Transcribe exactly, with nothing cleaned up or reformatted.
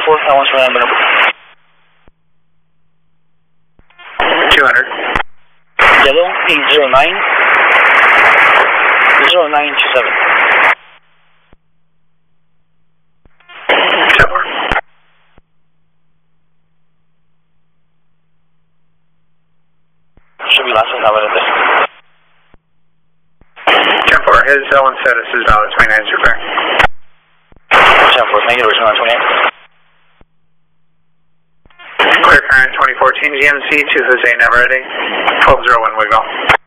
four, I want to number. two hundred. Yellow, eight zero nine, zero nine two seven. ten four. Should be last one, have it. ten four, his L one status is valid, twenty-nine, is clear. ten four, thank you, original twenty-eight. Clear current twenty fourteen G M C to Jose Navarrete, twelve zero one Wiggle.